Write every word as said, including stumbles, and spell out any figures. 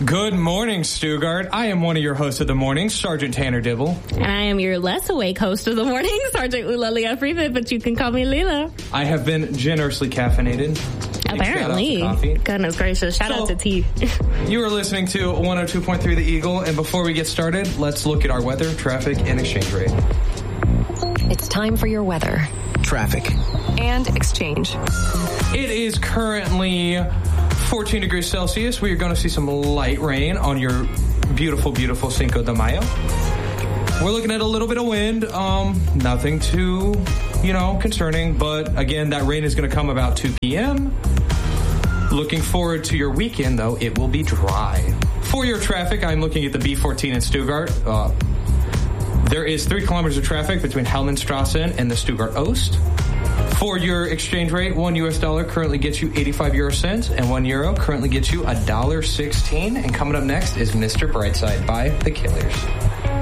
Good morning, Stuttgart. I am one of your hosts of the morning, Sergeant Tanner Dibble. And I am your less awake host of the morning, Sergeant Eulalia Freeman, but you can call me Leela. I have been generously caffeinated. Apparently. Goodness gracious. Shout so, out to T. You are listening to one oh two point three The Eagle, and before we get started, let's look at our weather, traffic, and exchange rate. It's time for your weather, traffic, and exchange. It is currently fourteen degrees Celsius. We are going to see some light rain on your beautiful, beautiful Cinco de Mayo. We're looking at a little bit of wind. Um, nothing too, you know, concerning. But again, that rain is going to come about two p.m. Looking forward to your weekend, though. It will be dry. For your traffic, I'm looking at the B fourteen in Stuttgart. Uh, there is three kilometers of traffic between Hellmannstrasse and the Stuttgart Ost. For your exchange rate, one U S dollar currently gets you eighty-five euro cents, and one euro currently gets you one dollar sixteen. And coming up next is Mister Brightside by The Killers.